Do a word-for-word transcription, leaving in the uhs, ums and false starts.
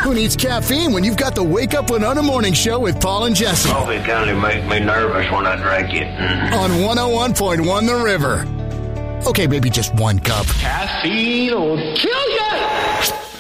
Who needs caffeine when you've got the Wake Up Winona Morning Show with Paul and Jesse? Coffee kind of make me nervous when I drink it. On one oh one point one The River. Okay, maybe just one cup. Caffeine will kill you!